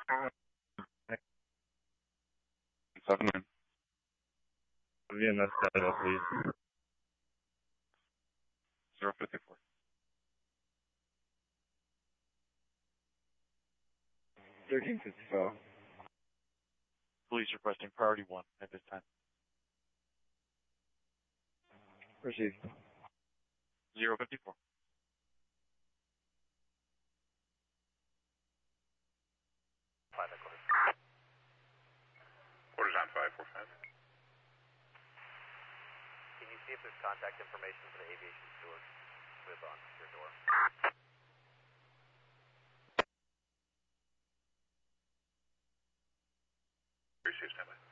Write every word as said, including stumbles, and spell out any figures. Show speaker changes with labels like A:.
A: Seven nine.
B: V M S data, please.
A: Zero fifty four.
B: Thirteen fifty five.
C: Police requesting priority one at this time.
B: Proceed.
C: Zero fifty four.
D: Five echo.
E: Orders on five four five.
D: Can you see if there's contact information for the aviation steward with on your door?
E: Receive standby.